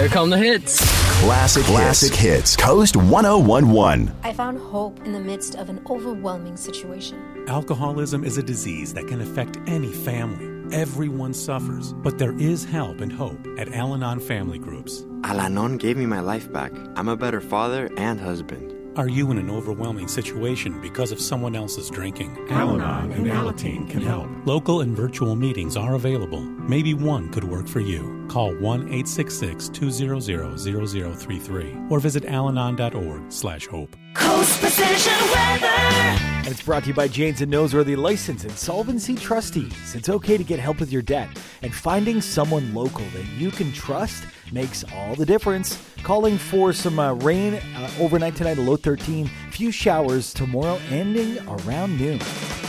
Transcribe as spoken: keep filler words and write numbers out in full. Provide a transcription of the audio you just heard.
Here come the hits. Classic, Classic hits. hits. Coast one oh one point one. I found hope in the midst of an overwhelming situation. Alcoholism is a disease that can affect any family. Everyone suffers, but there is help and hope at Al-Anon Family Groups. Al-Anon gave me my life back. I'm a better father and husband. Are you in an overwhelming situation because of someone else's drinking? Al-Anon and Alateen can help. Local and virtual meetings are available. Maybe one could work for you. Call one eight six six, two hundred, zero zero three three or visit alanon.org slash hope. Coast Precision Weather. And it's brought to you by Janes and Noseworthy License Insolvency Trustees. It's okay to get help with your debt, and finding someone local that you can trust makes all the difference. Calling for some uh, rain uh, overnight tonight, a low thirteen. Few showers tomorrow, ending around noon.